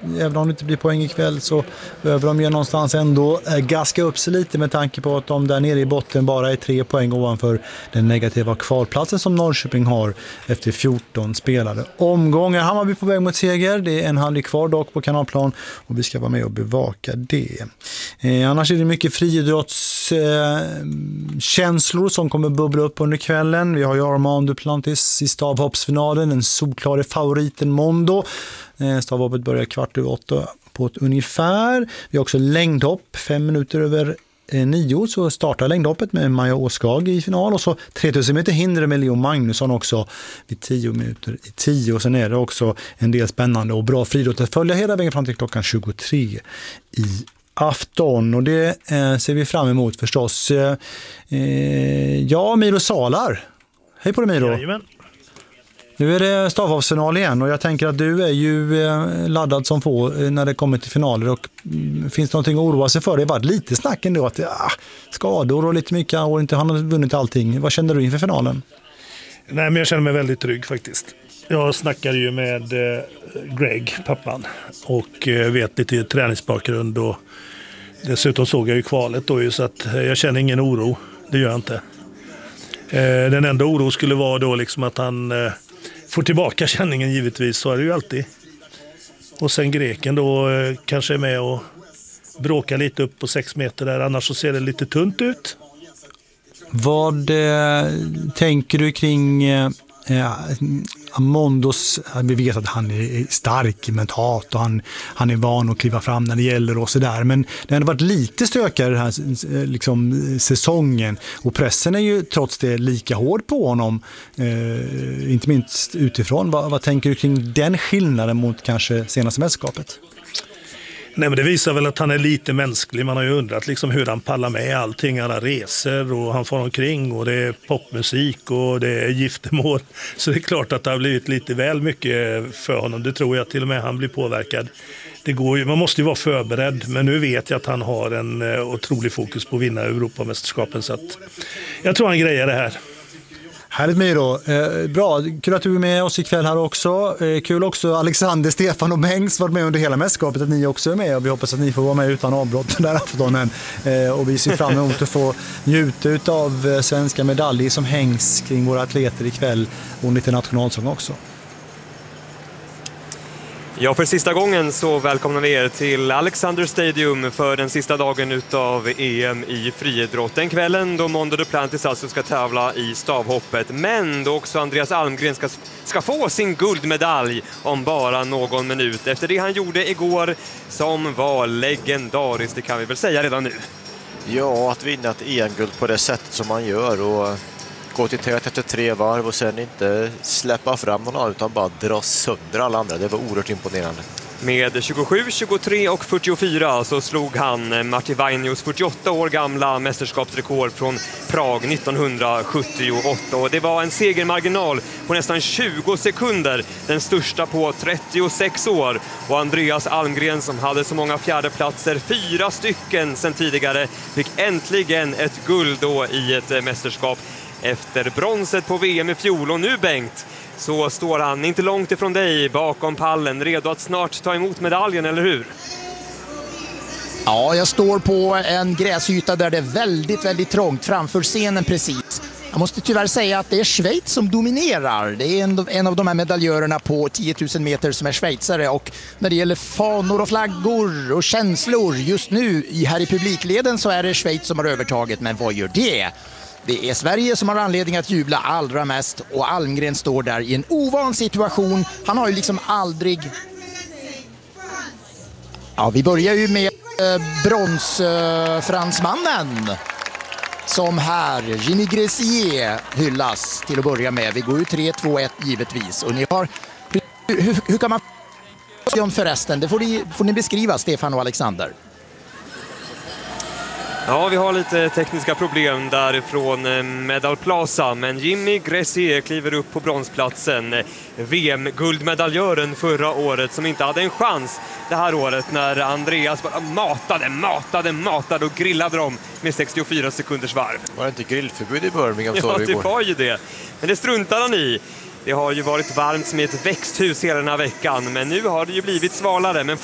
även om det inte blir poäng ikväll så behöver de ju någonstans ändå gaska upp sig lite med tanke på att de där nere i botten bara är 3 poäng ovanför den negativa kvalplatsen som Norrköping har efter 14 spelade omgångar. Hammarby på väg mot seger, det är en halvlek kvar dock på Kanalplan och vi ska vara med och bevaka det. Annars är det mycket friidrottskänslor som kommer bubbla upp under kvällen. Vi har ju Armand Duplantis i stavhoppsfinalen, den solklara favoriten Mondo. Stavhoppet börjar 7:15 på ett ungefär. Vi har också längdhopp, 5 minuter över 9 så startar längdhoppet med Maja Åskag i final och så 3000 meter hinder med Leo Magnusson också vid 10 minuter i 10 och sen är det också en del spännande och bra friidrott att följa hela vägen fram till klockan 23 i afton och det ser vi fram emot förstås. Ja, Miro Salar. Hej på dig Miro. Jajamän. Nu är det stavhoppsfinal igen och jag tänker att du är ju laddad som få när det kommer till finaler och finns det någonting att oroa sig för? Det har varit lite snack ändå att skador och lite mycket och inte han har vunnit allting. Vad känner du inför finalen? Nej, men jag känner mig väldigt trygg faktiskt. Jag snackade ju med Greg, pappan, och vet lite träningsbakgrund och dessutom såg jag ju kvalet då så att jag känner ingen oro, det gör jag inte. Den enda oro skulle vara då liksom att han får tillbaka känningen givetvis, så är det ju alltid. Och sen greken då kanske är med och bråkar lite upp på 6 meter där, annars så ser det lite tunt ut. Vad tänker du kring Mondos? Vi vet att han är stark mentalt och han är van att kliva fram när det gäller och sådär, men det har varit lite stökigare den här liksom, säsongen och pressen är ju trots det lika hård på honom, inte minst utifrån. Vad tänker du kring den skillnaden mot kanske senaste mästerskapet? Nej, men det visar väl att han är lite mänsklig. Man har ju undrat liksom hur han pallar med allting, alla resor och han får omkring och det är popmusik och det är giftermål. Så det är klart att det har blivit lite väl mycket för honom. Det tror jag till och med han blir påverkad. Det går ju, man måste ju vara förberedd, men nu vet jag att han har en otrolig fokus på att vinna Europamästerskapen så att jag tror han grejer det här. Härligt Miro. Bra, kul att du är med oss ikväll här också. Kul också Alexander, Stefan och Bengs varit med under hela mästerskapet att ni också är med och vi hoppas att ni får vara med utan avbrott den där aftonen. Och vi ser fram emot att få njuta av svenska medaljer som hängs kring våra atleter ikväll och lite nationalsång också. Ja, för sista gången så välkomnar vi er till Alexander Stadium för den sista dagen utav EM i friidrott. Den kvällen då Mondo Duplantis alltså ska tävla i stavhoppet, men då också Andreas Almgren ska få sin guldmedalj om bara någon minut. Efter det han gjorde igår som var legendariskt, det kan vi väl säga redan nu. Ja, att vinna ett EM-guld på det sättet som man gör och gå till tät efter 3 varv och sen inte släppa fram någon annan utan bara dra sönder alla andra. Det var oerhört imponerande. Med 27, 23 och 44 så slog han Marti Vainios 48 år gamla mästerskapsrekord från Prag 1978. Och det var en segermarginal på nästan 20 sekunder, den största på 36 år. Och Andreas Almgren som hade så många fjärdeplatser, 4 stycken sedan tidigare, fick äntligen ett guld då i ett mästerskap. Efter bronset på VM i fjol och nu Bengt så står han inte långt ifrån dig bakom pallen, redo att snart ta emot medaljen, eller hur? Ja, jag står på en gräsyta där det är väldigt, väldigt trångt framför scenen precis. Jag måste tyvärr säga att det är Schweiz som dominerar. Det är en av de här medaljörerna på 10 000 meter som är schweizare och när det gäller fanor och flaggor och känslor just nu här i publikleden så är det Schweiz som har övertaget, men vad gör det? Det är Sverige som har anledning att jubla allra mest och Almgren står där i en ovan situation. Han har ju liksom aldrig... Ja, vi börjar ju med bronsfransmannen som här, Jimmy Gressier, hyllas till att börja med. Vi går ju 3-2-1 givetvis. Och ni har... Hur kan man... Förresten, det får ni beskriva, Stefan och Alexander. Ja, vi har lite tekniska problem därifrån Medal Plaza, men Jimmy Gressier kliver upp på bronsplatsen. VM-guldmedaljören förra året som inte hade en chans det här året när Andreas bara matade och grillade dem med 64 sekunders varv. Var det inte grillförbud i Birmingham? Ja, det var ju det. Men det struntar han i. Det har ju varit varmt som i ett växthus hela den här veckan, men nu har det ju blivit svalare. Men